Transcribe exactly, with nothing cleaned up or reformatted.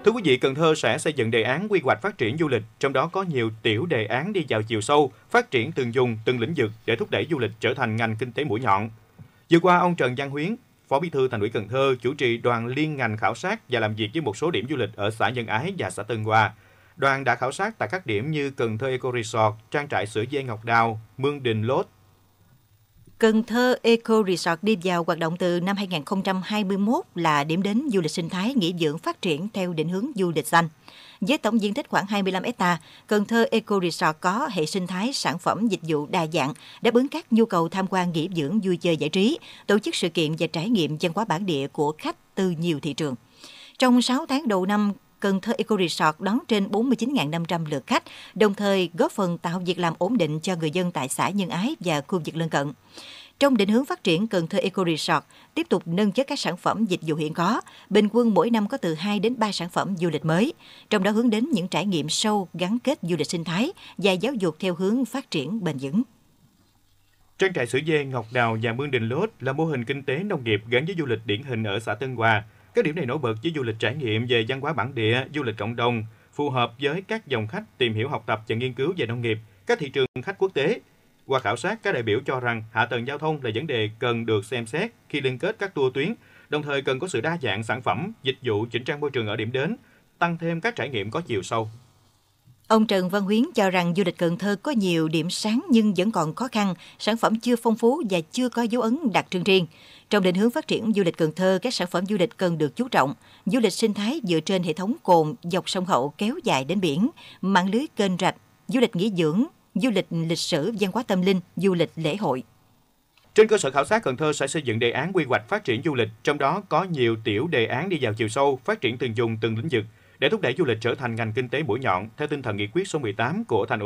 Thưa quý vị, Cần Thơ sẽ xây dựng đề án quy hoạch phát triển du lịch, trong đó có nhiều tiểu đề án đi vào chiều sâu, phát triển từng vùng, từng lĩnh vực để thúc đẩy du lịch trở thành ngành kinh tế mũi nhọn. Vừa qua, ông Trần Văn Huyến, Phó Bí thư Thành ủy Cần Thơ chủ trì đoàn liên ngành khảo sát và làm việc với một số điểm du lịch ở xã Nhân Ái và xã Tân Hòa. Đoàn đã khảo sát tại các điểm như Cần Thơ Eco Resort, trang trại sữa dê Ngọc Đào, Mương Đình Lốt. Cần Thơ Eco Resort đi vào hoạt động từ năm hai nghìn không trăm hai mươi mốt là điểm đến du lịch sinh thái nghỉ dưỡng phát triển theo định hướng du lịch xanh. Với tổng diện tích khoảng hai mươi lăm héc ta, Cần Thơ Eco Resort có hệ sinh thái sản phẩm dịch vụ đa dạng, đáp ứng các nhu cầu tham quan nghỉ dưỡng vui chơi giải trí, tổ chức sự kiện và trải nghiệm văn hóa bản địa của khách từ nhiều thị trường. Trong sáu tháng đầu năm, Cần Thơ Eco Resort đón trên bốn mươi chín nghìn năm trăm lượt khách, đồng thời góp phần tạo việc làm ổn định cho người dân tại xã Nhân Ái và khu vực lân cận. Trong định hướng phát triển, Cần Thơ Eco Resort tiếp tục nâng chất các sản phẩm dịch vụ hiện có, bình quân mỗi năm có từ hai đến ba sản phẩm du lịch mới, trong đó hướng đến những trải nghiệm sâu gắn kết du lịch sinh thái và giáo dục theo hướng phát triển bền vững. Trang trại sữa dê Ngọc Đào và Mương Đình Lốt là mô hình kinh tế nông nghiệp gắn với du lịch điển hình ở xã Tân Hòa. Các điểm này nổi bật với du lịch trải nghiệm về văn hóa bản địa, du lịch cộng đồng, phù hợp với các dòng khách tìm hiểu, học tập và nghiên cứu về nông nghiệp, các thị trường khách quốc tế. Qua khảo sát, các đại biểu cho rằng hạ tầng giao thông là vấn đề cần được xem xét khi liên kết các tour tuyến, đồng thời cần có sự đa dạng sản phẩm, dịch vụ, chỉnh trang môi trường ở điểm đến, tăng thêm các trải nghiệm có chiều sâu. Ông Trần Văn Huyến cho rằng du lịch Cần Thơ có nhiều điểm sáng nhưng vẫn còn khó khăn, sản phẩm chưa phong phú và chưa có dấu ấn đặc trưng riêng. Trong định hướng phát triển du lịch Cần Thơ, các sản phẩm du lịch cần được chú trọng. Du lịch sinh thái dựa trên hệ thống cồn dọc sông Hậu kéo dài đến biển, mạng lưới kênh rạch, du lịch nghỉ dưỡng, du lịch lịch sử, văn hóa tâm linh, du lịch lễ hội. Trên cơ sở khảo sát, Cần Thơ sẽ xây dựng đề án quy hoạch phát triển du lịch, trong đó có nhiều tiểu đề án đi vào chiều sâu, phát triển từng vùng, từng lĩnh vực để thúc đẩy du lịch trở thành ngành kinh tế mũi nhọn theo tinh thần nghị quyết số mười tám của Thành ủy.